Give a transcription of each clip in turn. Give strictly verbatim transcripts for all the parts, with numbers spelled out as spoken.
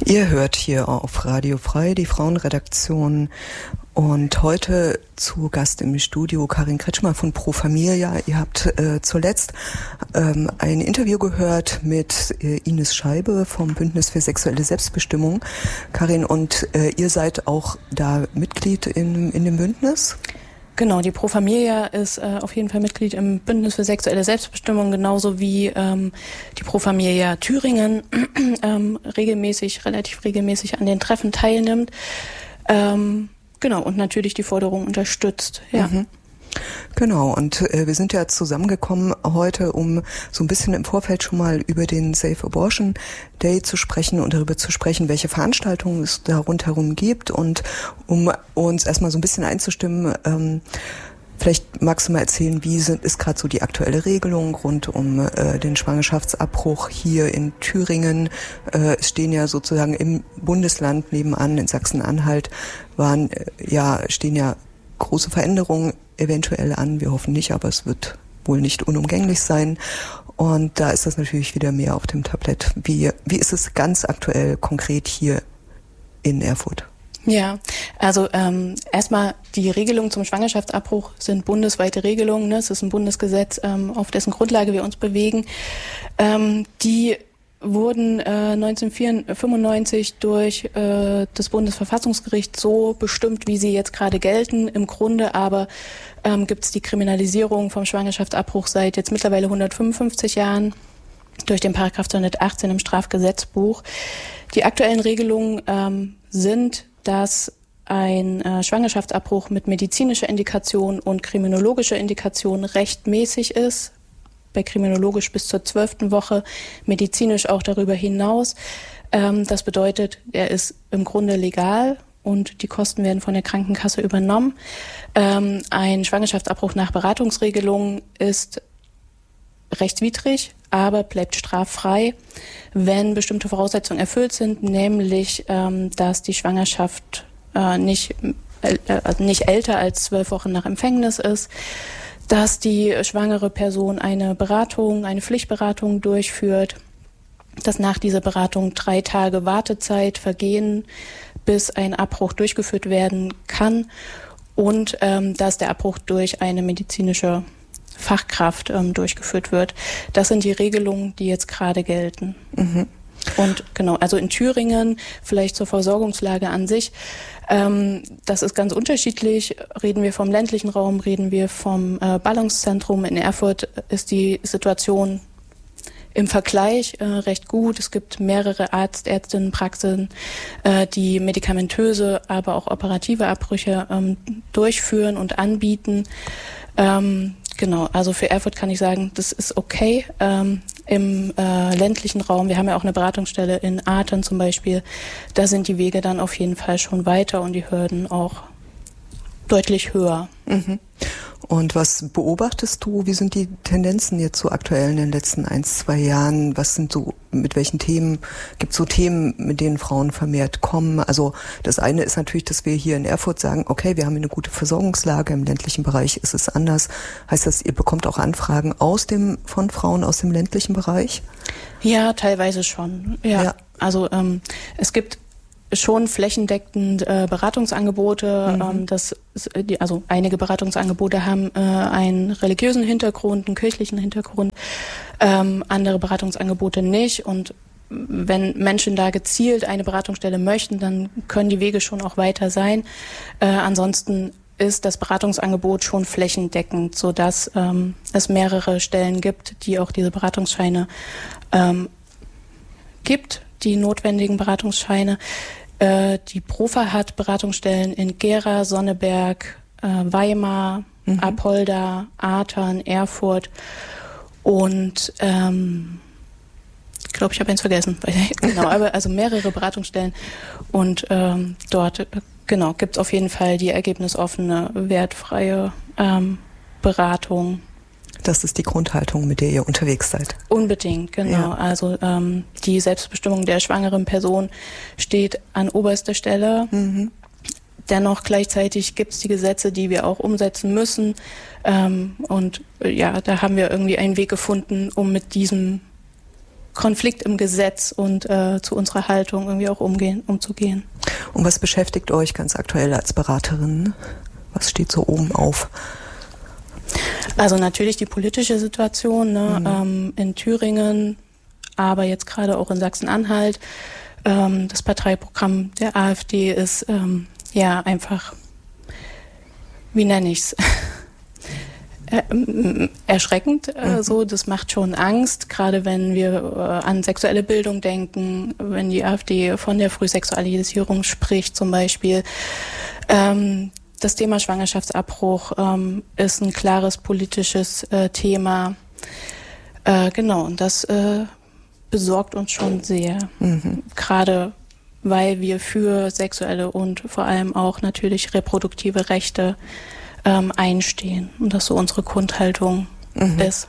Ihr hört hier auf Radio Frei die Frauenredaktion und heute zu Gast im Studio Karin Kretschmer von Pro Familia. Ihr habt äh, zuletzt ähm, ein Interview gehört mit äh, Ines Scheibe vom Bündnis für sexuelle Selbstbestimmung. Karin, und äh, ihr seid auch da Mitglied in, in dem Bündnis? Genau, die Pro Familia ist äh, auf jeden Fall Mitglied im Bündnis für sexuelle Selbstbestimmung, genauso wie ähm, die Pro Familia Thüringen ähm, regelmäßig, relativ regelmäßig an den Treffen teilnimmt. Ähm, genau, und natürlich die Forderung unterstützt. Ja. Mhm. Genau, und äh, wir sind ja zusammengekommen heute, um so ein bisschen im Vorfeld schon mal über den Safe Abortion Day zu sprechen und darüber zu sprechen, welche Veranstaltungen es da rundherum gibt und um uns erstmal so ein bisschen einzustimmen. Ähm, vielleicht magst du mal erzählen, wie sind, ist gerade so die aktuelle Regelung rund um äh, den Schwangerschaftsabbruch hier in Thüringen. Äh, es stehen ja sozusagen im Bundesland nebenan, in Sachsen-Anhalt, waren äh, ja stehen ja große Veränderungen eventuell an. Wir hoffen nicht, aber es wird wohl nicht unumgänglich sein. Und da ist das natürlich wieder mehr auf dem Tablett. Wie, wie ist es ganz aktuell konkret hier in Erfurt? Ja, also ähm, erstmal die Regelungen zum Schwangerschaftsabbruch sind bundesweite Regelungen. Ne? Es ist ein Bundesgesetz, ähm, auf dessen Grundlage wir uns bewegen. Ähm, die wurden äh, neunzehnhundertfünfundneunzig durch äh, das Bundesverfassungsgericht so bestimmt, wie sie jetzt gerade gelten. Im Grunde aber ähm, gibt es die Kriminalisierung vom Schwangerschaftsabbruch seit jetzt mittlerweile hundertfünfundfünfzig Jahren durch den Paragraph zweihundertachtzehn im Strafgesetzbuch. Die aktuellen Regelungen ähm, sind, dass ein äh, Schwangerschaftsabbruch mit medizinischer Indikation und kriminologischer Indikation rechtmäßig ist. Bei kriminologisch bis zur zwölften Woche, medizinisch auch darüber hinaus. Ähm, das bedeutet, er ist im Grunde legal und die Kosten werden von der Krankenkasse übernommen. Ähm, ein Schwangerschaftsabbruch nach Beratungsregelung ist rechtswidrig, aber bleibt straffrei, wenn bestimmte Voraussetzungen erfüllt sind, nämlich, ähm, dass die Schwangerschaft äh, nicht, äh, also nicht älter als zwölf Wochen nach Empfängnis ist, dass die schwangere Person eine Beratung, eine Pflichtberatung durchführt, dass nach dieser Beratung drei Tage Wartezeit vergehen, bis ein Abbruch durchgeführt werden kann und ähm, dass der Abbruch durch eine medizinische Fachkraft ähm, durchgeführt wird. Das sind die Regelungen, die jetzt gerade gelten. Mhm. Und genau, also in Thüringen, vielleicht zur Versorgungslage an sich, ähm, das ist ganz unterschiedlich. Reden wir vom ländlichen Raum, reden wir vom äh, Ballungszentrum. In Erfurt ist die Situation im Vergleich äh, recht gut. Es gibt mehrere Arzt-, Ärztinnenpraxen, äh, die medikamentöse, aber auch operative Abbrüche ähm, durchführen und anbieten. Ähm, genau, also für Erfurt kann ich sagen, das ist okay. Ähm, Im äh, ländlichen Raum, wir haben ja auch eine Beratungsstelle in Artern zum Beispiel, da sind die Wege dann auf jeden Fall schon weiter und die Hürden auch deutlich höher. Mhm. Und was beobachtest du? Wie sind die Tendenzen jetzt so aktuell in den letzten ein, zwei Jahren? Was sind so, mit welchen Themen, gibt es so Themen, mit denen Frauen vermehrt kommen? Also das eine ist natürlich, dass wir hier in Erfurt sagen, okay, wir haben eine gute Versorgungslage, im ländlichen Bereich ist es anders. Heißt das, ihr bekommt auch Anfragen aus dem, von Frauen aus dem ländlichen Bereich? Ja, teilweise schon. Ja, ja. Also ähm, es gibt schon flächendeckend äh, Beratungsangebote. Mhm. Ähm, das, die, also einige Beratungsangebote haben äh, einen religiösen Hintergrund, einen kirchlichen Hintergrund, ähm, andere Beratungsangebote nicht. Und wenn Menschen da gezielt eine Beratungsstelle möchten, dann können die Wege schon auch weiter sein. Äh, ansonsten ist das Beratungsangebot schon flächendeckend, sodass ähm, es mehrere Stellen gibt, die auch diese Beratungsscheine ähm, gibt, die notwendigen Beratungsscheine. Die Profa hat Beratungsstellen in Gera, Sonneberg, äh, Weimar, mhm. Apolda, Artern, Erfurt und ähm, ich glaube, ich habe eins vergessen. Genau, aber also mehrere Beratungsstellen und ähm, dort genau gibt es auf jeden Fall die ergebnisoffene, wertfreie ähm, Beratung. Das ist die Grundhaltung, mit der ihr unterwegs seid. Unbedingt, genau. Ja. Also ähm, die Selbstbestimmung der schwangeren Person steht an oberster Stelle. Mhm. Dennoch gleichzeitig gibt es die Gesetze, die wir auch umsetzen müssen. Ähm, und äh, ja, da haben wir irgendwie einen Weg gefunden, um mit diesem Konflikt im Gesetz und äh, zu unserer Haltung irgendwie auch umgehen, umzugehen. Und was beschäftigt euch ganz aktuell als Beraterin? Was steht so oben auf? Also natürlich die politische Situation, ne, mhm. ähm, in Thüringen, aber jetzt gerade auch in Sachsen-Anhalt. Ähm, das Parteiprogramm der AfD ist ähm, ja einfach, wie nenne ich's? erschreckend, äh, so, das macht schon Angst, gerade wenn wir äh, an sexuelle Bildung denken, wenn die AfD von der Frühsexualisierung spricht zum Beispiel. Ähm, das Thema Schwangerschaftsabbruch ähm, ist ein klares politisches äh, Thema. Äh, genau, und das äh, besorgt uns schon sehr, mhm. gerade weil wir für sexuelle und vor allem auch natürlich reproduktive Rechte Ähm, einstehen und das so unsere Grundhaltung mhm. ist.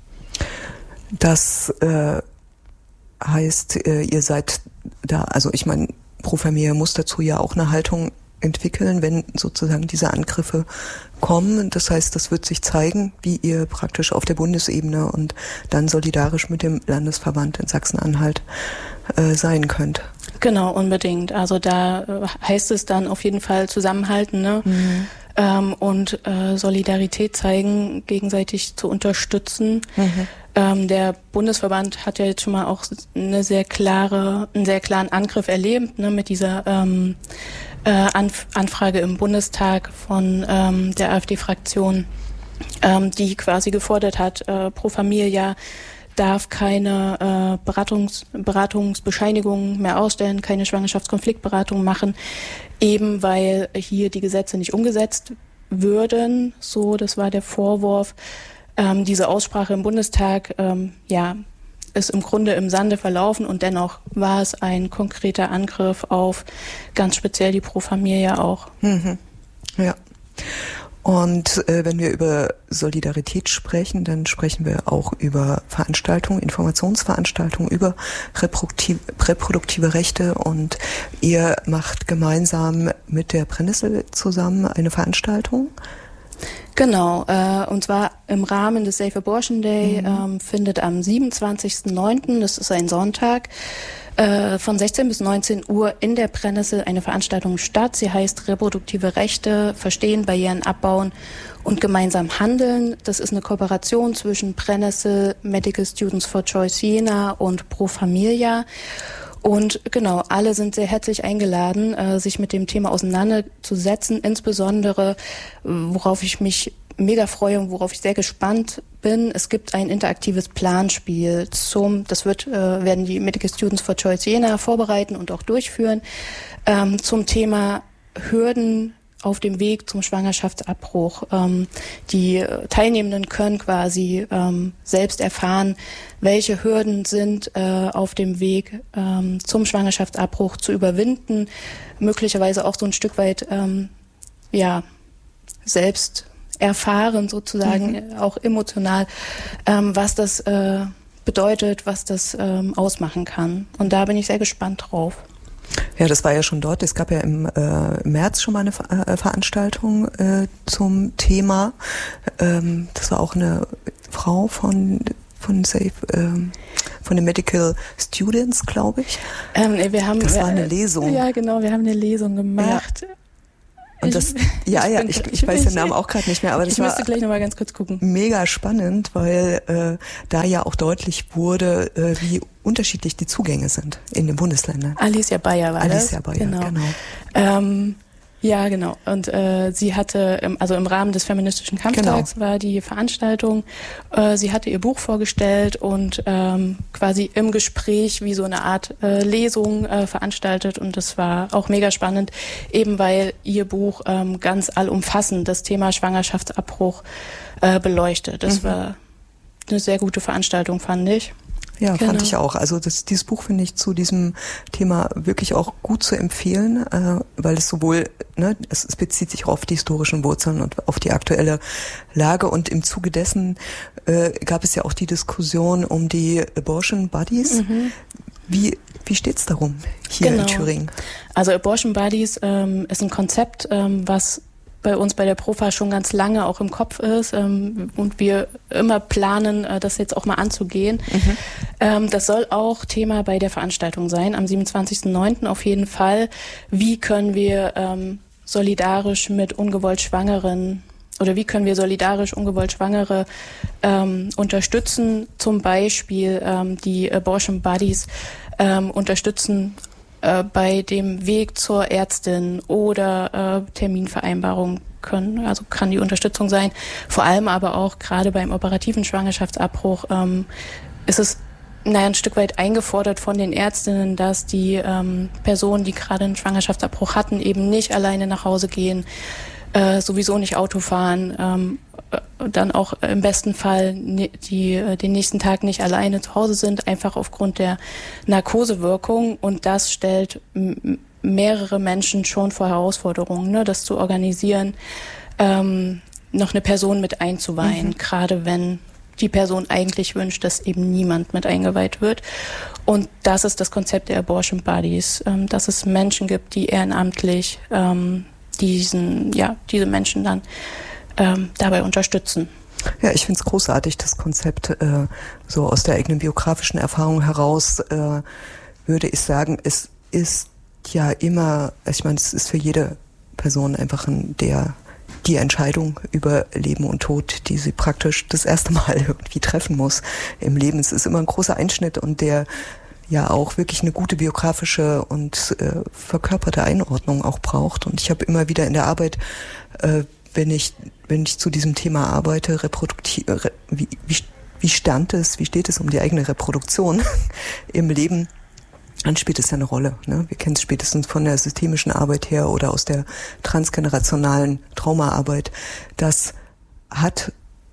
Das äh, heißt, äh, ihr seid da, also ich meine, Pro Familia muss dazu ja auch eine Haltung entwickeln, wenn sozusagen diese Angriffe kommen. Das heißt, das wird sich zeigen, wie ihr praktisch auf der Bundesebene und dann solidarisch mit dem Landesverband in Sachsen-Anhalt äh, sein könnt. Genau, unbedingt. Also da äh, heißt es dann auf jeden Fall zusammenhalten, ne? Mhm. Ähm, und äh, Solidarität zeigen, gegenseitig zu unterstützen. Mhm. Ähm, der Bundesverband hat ja jetzt schon mal auch eine sehr klare, einen sehr klaren Angriff erlebt, ne, mit dieser ähm, äh, Anf- Anfrage im Bundestag von ähm, der AfD-Fraktion, ähm, die quasi gefordert hat, äh, Pro Familia darf keine äh, Beratungs- Beratungsbescheinigungen mehr ausstellen, keine Schwangerschaftskonfliktberatung machen, eben weil hier die Gesetze nicht umgesetzt würden. So, das war der Vorwurf. Ähm, diese Aussprache im Bundestag, ähm, ja, ist im Grunde im Sande verlaufen und dennoch war es ein konkreter Angriff auf ganz speziell die Pro Familia auch. Mhm. Ja. Und äh, wenn wir über Solidarität sprechen, dann sprechen wir auch über Veranstaltungen, Informationsveranstaltungen, über reproduktive, reproduktive Rechte. Und ihr macht gemeinsam mit der Brennnessel zusammen eine Veranstaltung. Genau, äh, und zwar im Rahmen des Safe Abortion Day mhm. ähm, findet am siebenundzwanzigsten neunten, das ist ein Sonntag, äh, von sechzehn bis neunzehn Uhr in der Brennnessel eine Veranstaltung statt. Sie heißt Reproduktive Rechte, Verstehen, Barrieren abbauen und gemeinsam handeln. Das ist eine Kooperation zwischen Brennnessel, Medical Students for Choice Jena und Pro Familia. Und genau, alle sind sehr herzlich eingeladen, äh, sich mit dem Thema auseinanderzusetzen, insbesondere, worauf ich mich mega freue und worauf ich sehr gespannt bin. Es gibt ein interaktives Planspiel zum, das wird, äh, werden die Medical Students for Choice Jena vorbereiten und auch durchführen, ähm, zum Thema Hürden auf dem Weg zum Schwangerschaftsabbruch. Ähm, die Teilnehmenden können quasi ähm, selbst erfahren, welche Hürden sind äh, auf dem Weg ähm, zum Schwangerschaftsabbruch zu überwinden, möglicherweise auch so ein Stück weit ähm, ja selbst erfahren sozusagen, mhm. auch emotional, ähm, was das äh, bedeutet, was das ähm, ausmachen kann. Und da bin ich sehr gespannt drauf. Ja, das war ja schon dort. Es gab ja im äh, März schon mal eine äh, Veranstaltung äh, zum Thema. Ähm, das war auch eine Frau von von Safe, ähm, von den Medical Students, glaube ich. Ähm, wir haben, das war eine Lesung. Ja, genau, wir haben eine Lesung gemacht. Ja. Und das, ich, ja, ja, ich, ich, ich weiß den Namen auch gerade nicht mehr, aber das ich war müsste gleich noch mal ganz kurz gucken. Mega spannend, weil äh, da ja auch deutlich wurde, äh, wie unterschiedlich die Zugänge sind in den Bundesländern. Alicia Bayer war Alicia das. Bayer, genau. genau. Ähm, ja, genau. Und äh, sie hatte, im, also im Rahmen des feministischen Kampftags genau. war die Veranstaltung. Äh, sie hatte ihr Buch vorgestellt und ähm, quasi im Gespräch wie so eine Art äh, Lesung äh, veranstaltet. Und das war auch mega spannend, eben weil ihr Buch ähm, ganz allumfassend das Thema Schwangerschaftsabbruch äh, beleuchtet. Das mhm. war eine sehr gute Veranstaltung, fand ich. Ja, genau. fand ich auch. Also das, dieses Buch finde ich zu diesem Thema wirklich auch gut zu empfehlen, äh, weil es sowohl, ne, es, es bezieht sich auch auf die historischen Wurzeln und auf die aktuelle Lage und im Zuge dessen äh, gab es ja auch die Diskussion um die Abortion Buddies. Mhm. Wie wie steht's darum hier genau. in Thüringen? Also Abortion Buddies ähm, ist ein Konzept, ähm, was bei uns bei der Profa schon ganz lange auch im Kopf ist ähm, und wir immer planen, äh, das jetzt auch mal anzugehen. Mhm. Ähm, das soll auch Thema bei der Veranstaltung sein, am siebenundzwanzigsten neunten auf jeden Fall. Wie können wir ähm, solidarisch mit ungewollt Schwangeren oder wie können wir solidarisch ungewollt Schwangere ähm, unterstützen? Zum Beispiel ähm, die Abortion Buddies ähm, unterstützen bei dem Weg zur Ärztin oder äh, Terminvereinbarung können, also kann die Unterstützung sein. Vor allem aber auch gerade beim operativen Schwangerschaftsabbruch ähm, ist es naja, ein Stück weit eingefordert von den Ärztinnen, dass die ähm, Personen, die gerade einen Schwangerschaftsabbruch hatten, eben nicht alleine nach Hause gehen, äh, sowieso nicht Auto fahren, ähm, dann auch im besten Fall die den nächsten Tag nicht alleine zu Hause sind, einfach aufgrund der Narkosewirkung. Und das stellt m- mehrere Menschen schon vor Herausforderungen, ne, das zu organisieren, ähm, noch eine Person mit einzuweihen, mhm. gerade wenn die Person eigentlich wünscht, dass eben niemand mit eingeweiht wird. Und das ist das Konzept der Abortion Buddies, ähm, dass es Menschen gibt, die ehrenamtlich ähm, diesen, ja, diese Menschen dann ähm, dabei unterstützen. Ja, ich finde es großartig, das Konzept. Äh, so aus der eigenen biografischen Erfahrung heraus äh, würde ich sagen, es ist ja immer, ich meine, es ist für jede Person einfach ein, der die Entscheidung über Leben und Tod, die sie praktisch das erste Mal irgendwie treffen muss im Leben. Es ist immer ein großer Einschnitt und der ja auch wirklich eine gute biografische und äh, verkörperte Einordnung auch braucht. Und ich habe immer wieder in der Arbeit, äh, wenn ich wenn ich zu diesem Thema arbeite, reproduktiv, re, wie, wie, wie stand es, wie steht es um die eigene Reproduktion im Leben, dann spielt es ja eine Rolle. Ne? Wir kennen es spätestens von der systemischen Arbeit her oder aus der transgenerationalen Traumaarbeit. Das hat,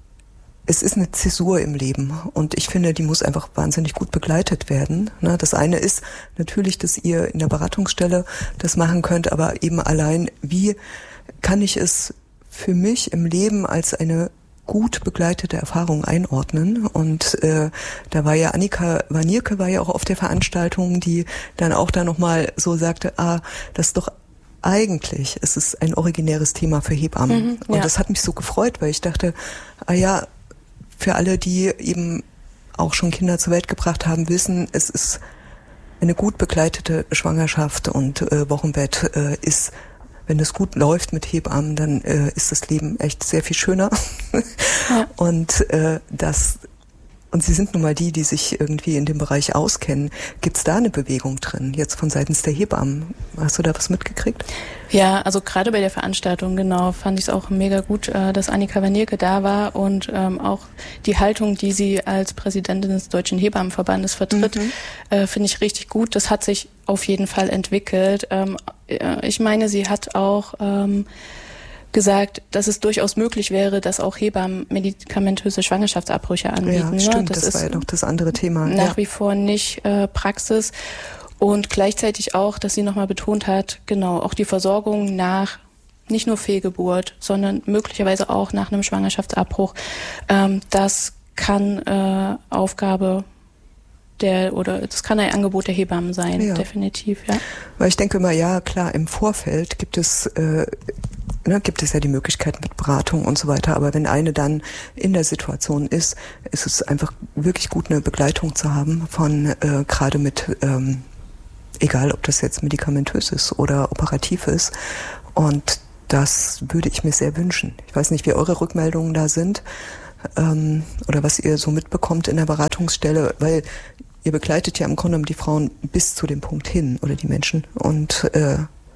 es ist eine Zäsur im Leben und ich finde, die muss einfach wahnsinnig gut begleitet werden. Ne? Das eine ist natürlich, dass ihr in der Beratungsstelle das machen könnt, aber eben allein, wie kann ich es für mich im Leben als eine gut begleitete Erfahrung einordnen. Und äh, da war ja Annika Wanierke war ja auch auf der Veranstaltung, die dann auch da nochmal so sagte, ah, das ist doch eigentlich, es ist ein originäres Thema für Hebammen. Mhm, ja. Und das hat mich so gefreut, weil ich dachte, ah ja, für alle, die eben auch schon Kinder zur Welt gebracht haben, wissen, es ist eine gut begleitete Schwangerschaft und äh, Wochenbett äh, ist, wenn es gut läuft mit Hebammen, dann äh, ist das Leben echt sehr viel schöner. Ja. Und äh, das und Sie sind nun mal die, die sich irgendwie in dem Bereich auskennen. Gibt es da eine Bewegung drin, jetzt von seitens der Hebammen? Hast du da was mitgekriegt? Ja, also gerade bei der Veranstaltung, genau, fand ich es auch mega gut, äh, dass Annika Wanierke da war und ähm, auch die Haltung, die sie als Präsidentin des Deutschen Hebammenverbandes vertritt, mhm. äh, finde ich richtig gut. Das hat sich auf jeden Fall entwickelt. Ähm, äh, ich meine, sie hat auch ähm, gesagt, dass es durchaus möglich wäre, dass auch Hebammen medikamentöse Schwangerschaftsabbrüche anbieten. Ja, stimmt, das, das ist war ja noch das andere Thema. Nach ja. wie vor nicht äh, Praxis. Und gleichzeitig auch, dass sie nochmal betont hat, genau, auch die Versorgung nach nicht nur Fehlgeburt, sondern möglicherweise auch nach einem Schwangerschaftsabbruch. Ähm, das kann äh, Aufgabe der, oder das kann ein Angebot der Hebammen sein, ja. definitiv, ja. Weil ich denke immer, ja klar, im Vorfeld gibt es äh, Ne, gibt es ja die Möglichkeit mit Beratung und so weiter, aber wenn eine dann in der Situation ist, ist es einfach wirklich gut, eine Begleitung zu haben von äh, gerade mit, ähm, egal ob das jetzt medikamentös ist oder operativ ist, und das würde ich mir sehr wünschen. Ich weiß nicht, wie eure Rückmeldungen da sind ähm, oder was ihr so mitbekommt in der Beratungsstelle, weil ihr begleitet ja im Grunde genommen die Frauen bis zu dem Punkt hin oder die Menschen und äh,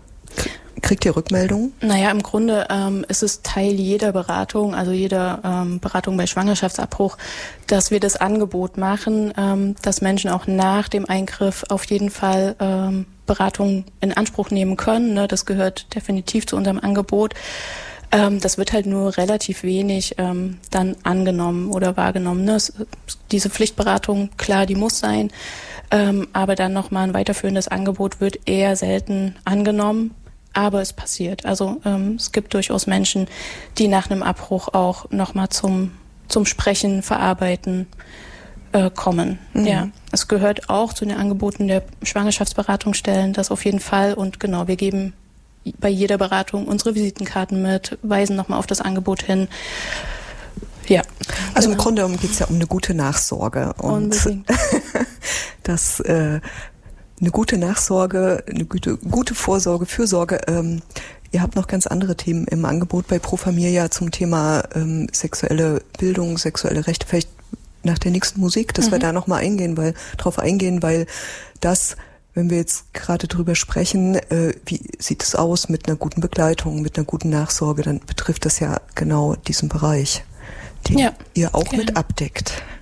kriegt ihr Rückmeldungen? Naja, im Grunde ähm, ist es Teil jeder Beratung, also jeder ähm, Beratung bei Schwangerschaftsabbruch, dass wir das Angebot machen, ähm, dass Menschen auch nach dem Eingriff auf jeden Fall ähm, Beratung in Anspruch nehmen können. Ne? Das gehört definitiv zu unserem Angebot. Ähm, das wird halt nur relativ wenig ähm, dann angenommen oder wahrgenommen. Ne? Es, diese Pflichtberatung, klar, die muss sein, ähm, aber dann nochmal ein weiterführendes Angebot wird eher selten angenommen. Aber es passiert. Also ähm, es gibt durchaus Menschen, die nach einem Abbruch auch nochmal zum zum Sprechen, Verarbeiten äh, kommen. Mhm. Ja, es gehört auch zu den Angeboten der Schwangerschaftsberatungsstellen, das auf jeden Fall. Und genau, wir geben bei jeder Beratung unsere Visitenkarten mit, weisen nochmal auf das Angebot hin. Ja. Also genau. Im Grunde geht es ja um eine gute Nachsorge. Und das äh, eine gute Nachsorge, eine gute, gute Vorsorge, Fürsorge. Ähm, ihr habt noch ganz andere Themen im Angebot bei Pro Familia zum Thema ähm, sexuelle Bildung, sexuelle Rechte. Vielleicht nach der nächsten Musik, dass mhm. wir da nochmal eingehen, weil drauf eingehen, weil das, wenn wir jetzt gerade drüber sprechen, äh, wie sieht es aus mit einer guten Begleitung, mit einer guten Nachsorge, dann betrifft das ja genau diesen Bereich, den ja, ihr auch gerne. mit abdeckt.